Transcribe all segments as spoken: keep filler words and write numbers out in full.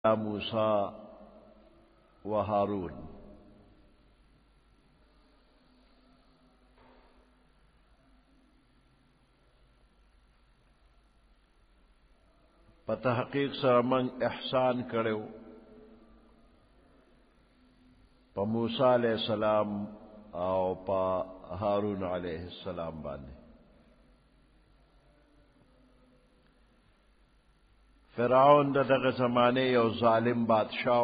موسیٰ و ہارون. پتحقیق سر من احسان کرو پا موسیٰ علیہ السلام او پا ہارون علیہ السلام بانے. فرعون دا دغ زمانے یو ظالم بادشاہ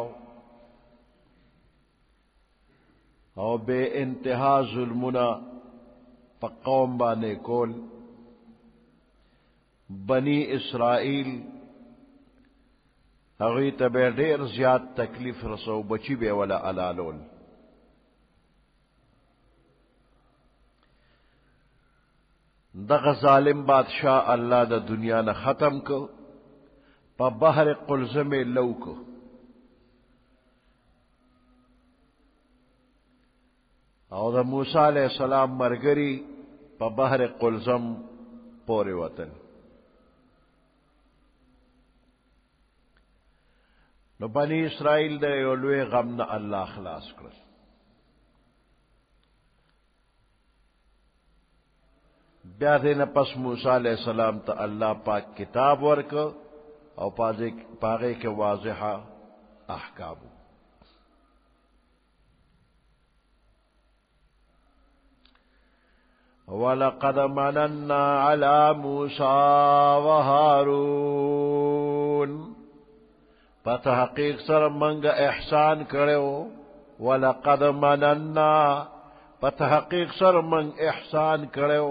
او بے انتہا ظلمنا پا قوم بانے کول. بنی اسرائیل اغی تبے دیر زیاد تکلیف رسو بچی بے ولا علالول. دغ ظالم بادشاہ اللہ دا دنیا نہ ختم کو پا بحر قلزم لو کو. او دا موسیٰ علیہ السلام مرگری پا بحر قلزم پورے وطن. نو بنی اسرائیل دے اولوے غم نہ اللہ خلاص کر. بیا دینا پس موسیٰ علیہ السلام تا اللہ پاک کتاب ورک او پاگے کے واضح احکام. وَلَقَدْ مَنَنَّا عَلَى مُوسَىٰ وَهَارُونَ پتحقیق سر منگ احسان کرو. وَلَقَدْ مَنَنَّا پتحقیق سر منگ احسان کرو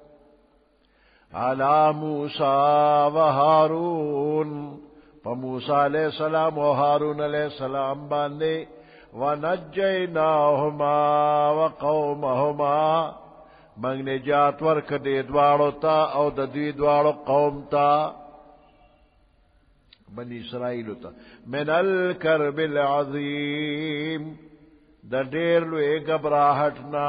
عَلَى مُوسَىٰ وَهَارُونَ پا موسیٰ علیہ السلام و ہارون علیہ السلام باندے. وَنَجَّيْنَاهُمَا وَقَوْمَهُمَا منگ نجات ورک دے دوارو تا او دا دوی دوارو قوم تا بنی اسرائیل تا من الکرب العظیم دا دیر لوے گبراہٹنا.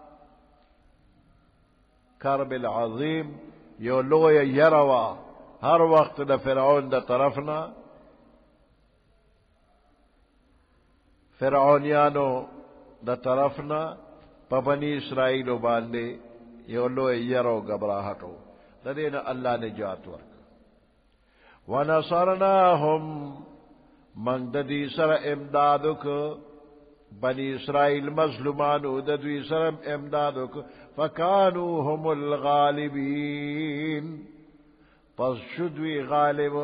کرب العظیم یو لوے یروا ہر وقت دا فرعون دا طرفنا. فرعونیانو دا طرفنا پا بنی اسرائیل باندے یو لوے یرو گبراہٹو دا دینا اللہ نجات ورک. وَنَصَرْنَاهُمْ من ددی سر امدادک بنی اسرائیل مظلومانو ددی سر امدادک. فَكَانُوا هُمُ الْغَالِبِينَ پس شدوی غالب.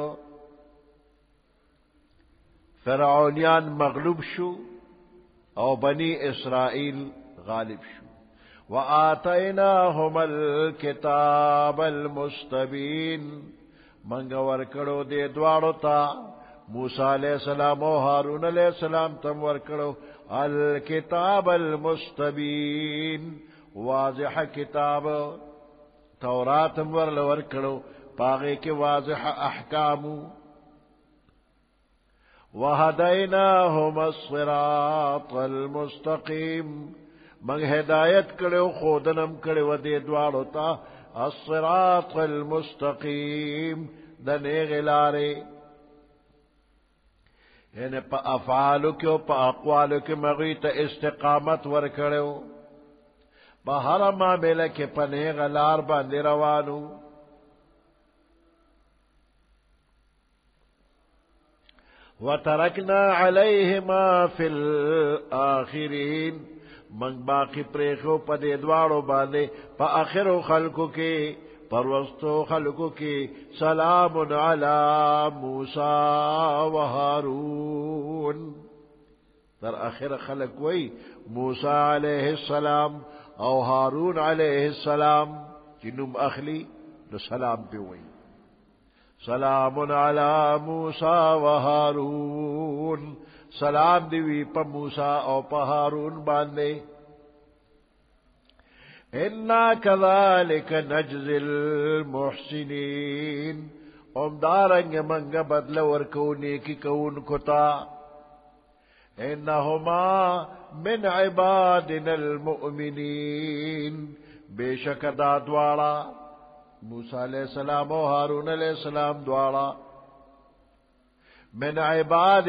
فرعونیان مغلوب شو او بنی اسرائیل غالب شو. وَآتَيْنَاهُمَ الْكِتَابَ الْمُسْتَبِينَ منگا ورکڑو دے دوارو تا موسیٰ علیہ السلام و ہارون علیہ السلام تم ورکڑو الکتاب المستبین واضح کتاب. تورات ورل ورکڑو پاگے کے واضح احکام. وہدیناہم الصراط المستقیم منگ ہدایت کرو خودنم کرو دے دوارو تا الصراط المستقیم دنیغ لارے. یعنی پا افعالو کیو پا اقوالو کی مغیط استقامت ورکڑو پا ہر معاملہ کے پنیغ لار باندی روانو. وَتَرَكْنَا عَلَيْهِمَا فِي الْآخِرِينَ منگ باقی پریخو پا دے دوارو باندے پا آخرو خلقو کے پروستو خلقو کے. سلام علی موسیٰ و ہارون در آخر خلق وی موسیٰ علیہ السلام او ہارون علیہ السلام جنم اخلی نو سلام پہ وی. سلام علی موسیٰ و ہارون سلام دیوی پا موسیٰ او پا ہارون باندے. اِنَّا كَذَلِكَ نَجْزِي الْمُحْسِنِينَ امدارنگ منگ بدل ورکو نیکی کون کتا. انہما من عبادنا المؤمنین بے شک دا دوارا موسیٰ علیہ السلام و ہارون علیہ السلام دوارا من عباد